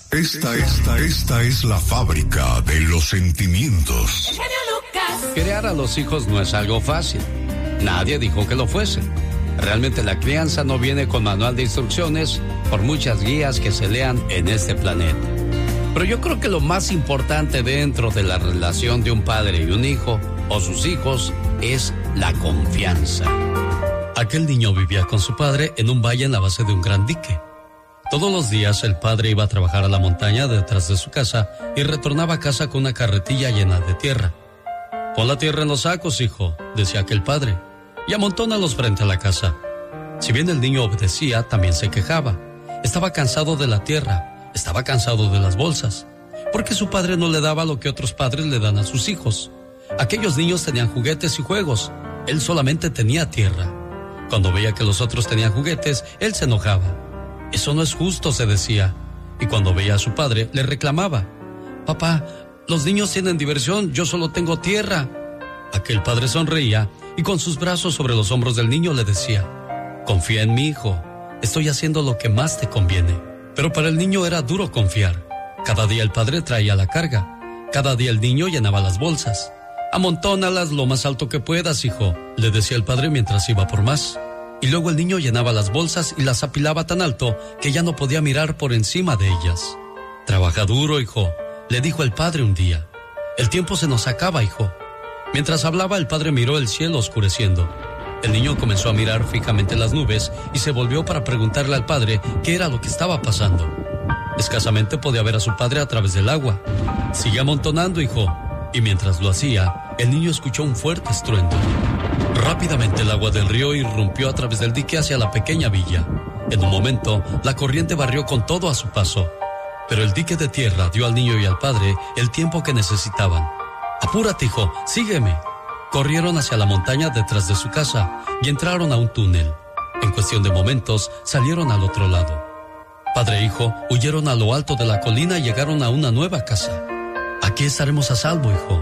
Esta es la fábrica de los sentimientos. El genio Lucas. Criar a los hijos no es algo fácil. Nadie dijo que lo fuese. Realmente la crianza no viene con manual de instrucciones, por muchas guías que se lean en este planeta. Pero yo creo que lo más importante dentro de la relación de un padre y un hijo, o sus hijos, es la confianza. Aquel niño vivía con su padre en un valle en la base de un gran dique. Todos los días el padre iba a trabajar a la montaña detrás de su casa y retornaba a casa con una carretilla llena de tierra. Pon la tierra en los sacos, hijo, decía aquel padre, y amontónalos frente a la casa. Si bien el niño obedecía, también se quejaba. Estaba cansado de la tierra, estaba cansado de las bolsas, porque su padre no le daba lo que otros padres le dan a sus hijos. Aquellos niños tenían juguetes y juegos, él solamente tenía tierra. Cuando veía que los otros tenían juguetes, él se enojaba. Eso no es justo, se decía, y cuando veía a su padre, le reclamaba. Papá, los niños tienen diversión, yo solo tengo tierra. Aquel padre sonreía y con sus brazos sobre los hombros del niño le decía, confía en mi hijo, estoy haciendo lo que más te conviene. Pero para el niño era duro confiar. Cada día el padre traía la carga, cada día el niño llenaba las bolsas. Amontónalas lo más alto que puedas, hijo, le decía el padre mientras iba por más. Y luego el niño llenaba las bolsas y las apilaba tan alto que ya no podía mirar por encima de ellas. Trabaja duro, hijo, le dijo el padre un día. El tiempo se nos acaba, hijo. Mientras hablaba, el padre miró el cielo oscureciendo. El niño comenzó a mirar fijamente las nubes y se volvió para preguntarle al padre qué era lo que estaba pasando. Escasamente podía ver a su padre a través del agua. Sigue amontonando, hijo. Y mientras lo hacía, el niño escuchó un fuerte estruendo. Rápidamente el agua del río irrumpió a través del dique hacia la pequeña villa. En un momento, la corriente barrió con todo a su paso. Pero el dique de tierra dio al niño y al padre el tiempo que necesitaban. Apúrate, hijo, sígueme. Corrieron hacia la montaña detrás de su casa y entraron a un túnel. En cuestión de momentos, salieron al otro lado. Padre e hijo huyeron a lo alto de la colina y llegaron a una nueva casa. Aquí estaremos a salvo, hijo.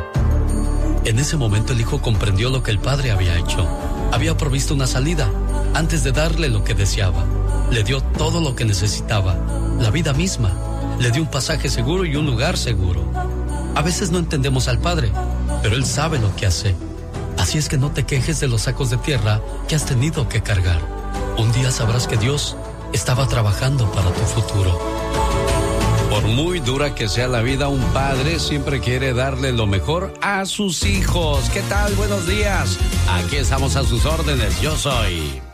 En ese momento el hijo comprendió lo que el padre había hecho. Había provisto una salida antes de darle lo que deseaba. Le dio todo lo que necesitaba, la vida misma. Le dio un pasaje seguro y un lugar seguro. A veces no entendemos al padre, pero él sabe lo que hace. Así es que no te quejes de los sacos de tierra que has tenido que cargar. Un día sabrás que Dios estaba trabajando para tu futuro. Por muy dura que sea la vida, un padre siempre quiere darle lo mejor a sus hijos. ¿Qué tal? Buenos días. Aquí estamos a sus órdenes. Yo soy